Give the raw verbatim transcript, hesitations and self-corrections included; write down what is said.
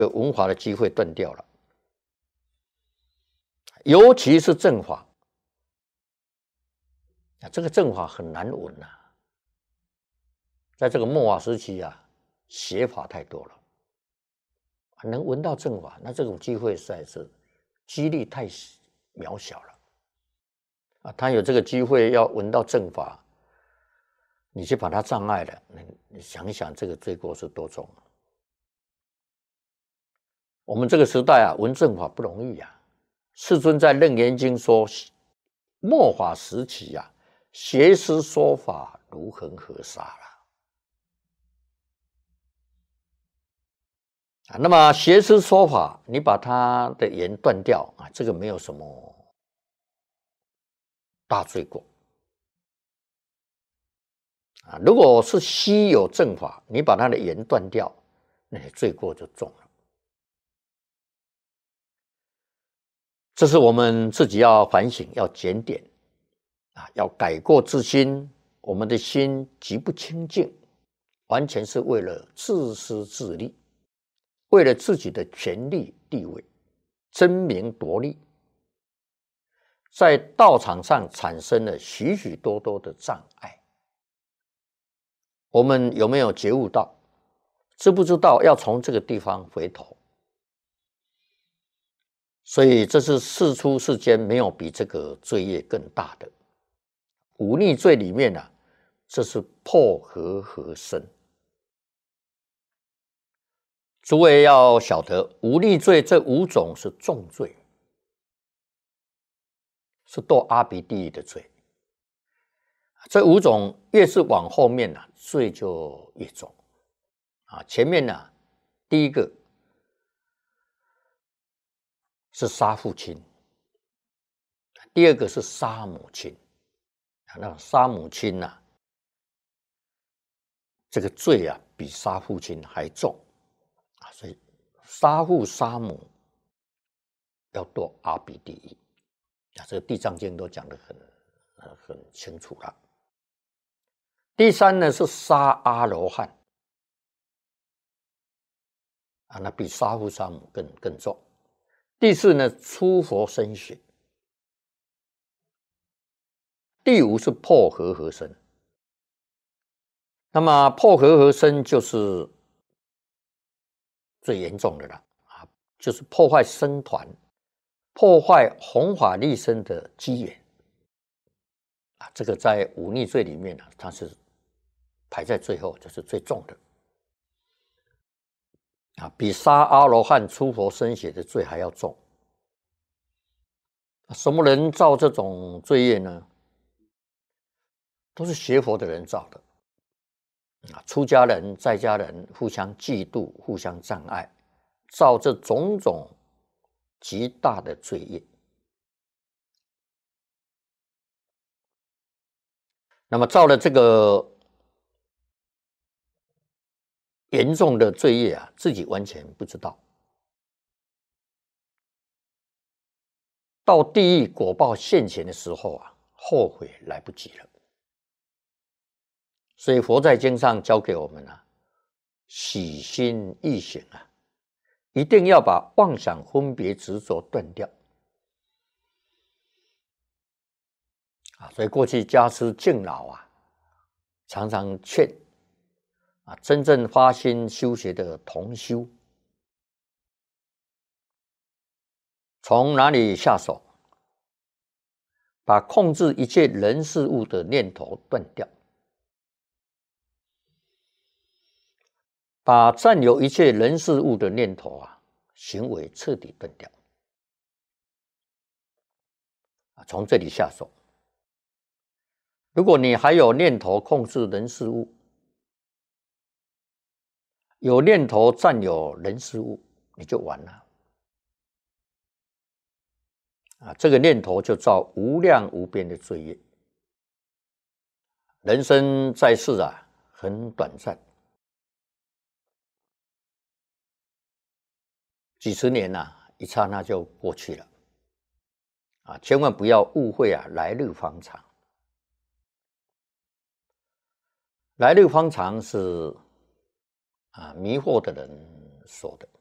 的闻法的机会断掉了，尤其是正法，啊，这个正法很难闻呐、啊，在这个末法时期啊，邪法太多了，能闻到正法，那这种机会实在是几率太渺小了啊！他有这个机会要闻到正法，你去把它障碍了，你想一想，这个罪过是多重啊！我们这个时代啊，闻正法不容易啊。世尊在《楞严经》说，末法时期啊，邪师说法如恒河沙了。啊，那么邪师说法，你把他的言断掉啊，这个没有什么大罪过啊。如果是稀有正法，你把他的言断掉，那罪过就重了。这是我们自己要反省，要检点啊，要改过自新。我们的心极不清净，完全是为了自私自利，为了自己的权力地位，争名夺利，在道场上产生了许许多多的障碍。我们有没有觉悟到？知不知道要从这个地方回头？所以这是世出世间没有比这个罪业更大的。忤逆罪里面啊，这是破和合身。诸位要晓得，忤逆罪这五种是重罪，是堕阿鼻地狱的罪。这五种越是往后面啊，罪就越重啊。前面呢、啊，第一个是杀父亲，第二个是杀母亲。那杀母亲呐、啊，这个罪啊，比杀父亲还重啊，所以杀父杀母要堕阿鼻地狱啊，这个《地藏经》都讲得很呃很清楚了。第三呢是杀阿罗汉啊，那比杀父杀母更更重。第四呢，出佛身血。第五是破和合身。那么破和合身就是最严重的了啊，就是破坏僧团，破坏弘法利生的机缘啊。这个在忤逆罪里面呢、啊，它是排在最后，就是最重的啊，比杀阿罗汉、出佛身血的罪还要重。什么人造这种罪业呢？都是学佛的人造的啊，出家人、在家人互相嫉妒、互相障碍，造这种种极大的罪业。那么造了这个严重的罪业啊，自己完全不知道，到地狱果报现前的时候啊，后悔来不及了。所以佛在经上教给我们啊，洗心易行啊，一定要把妄想分别执着断掉啊。所以过去家师敬老啊，常常劝啊，真正发心修学的同修，从哪里下手？把控制一切人事物的念头断掉，把占有一切人事物的念头啊，行为彻底断掉啊，从这里下手。如果你还有念头控制人事物，有念头占有人事物，你就完了啊！这个念头就造无量无边的罪业。人生在世啊，很短暂，几十年啊，一刹那就过去了啊！千万不要误会啊，来日方长。来日方长是啊迷惑的人说的。